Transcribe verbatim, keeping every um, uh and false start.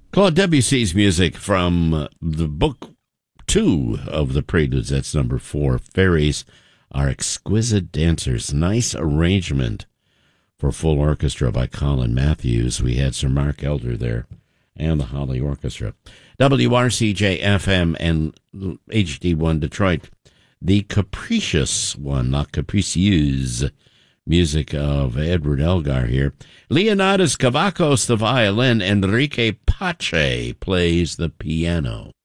Claude Debussy's music from uh, the book two of the Preludes. That's number four. Fairies are exquisite dancers. Nice arrangement for full orchestra by Colin Matthews. We had Sir Mark Elder there and the Holly Orchestra. W R C J F M and H D one Detroit. The Capricious One, La Capricieuse. Music of Edward Elgar here. Leonidas Kavakos, the violin. Enrique Pache plays the piano.